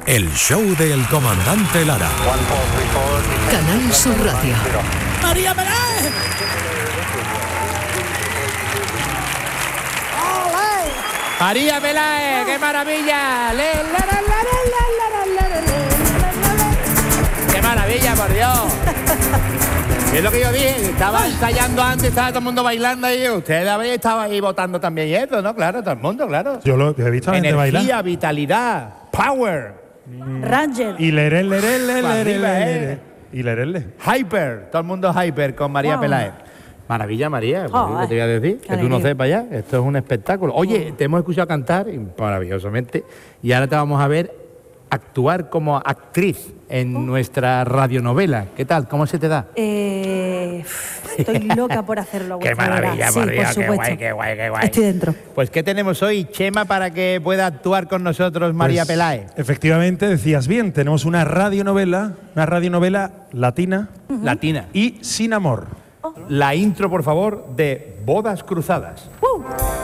El show del comandante Lara. Canal Sur Radio. ¡María Peláez! María Peláez, qué maravilla. Qué maravilla, por Dios. Es lo que yo dije, estaba ensayando antes, estaba todo el mundo bailando ahí. Ustedes habéis estado ahí votando también y esto, ¿no? Claro, todo el mundo, claro. Yo lo he visto a la gente bailar. Energía, vitalidad, power. Ranger. Y lerele. Y lerele. Hyper, todo el mundo hyper con María Peláez. Maravilla, María, Oh, ¿qué te voy a decir? Que tú no sepas ya, esto es un espectáculo. Oye, te hemos escuchado cantar maravillosamente y ahora te vamos a ver actuar como actriz en nuestra radionovela. ¿Qué tal? ¿Cómo se te da? Estoy loca por hacerlo. ¡Qué maravilla, sí, María! por ¡Qué supuesto. guay, qué guay, qué guay! Estoy dentro. Pues, ¿qué tenemos hoy, Chema, para que pueda actuar con nosotros María Pues, Peláez? Efectivamente, decías bien, tenemos una radionovela latina Latina. y sin amor. La intro, por favor, de Bodas Cruzadas.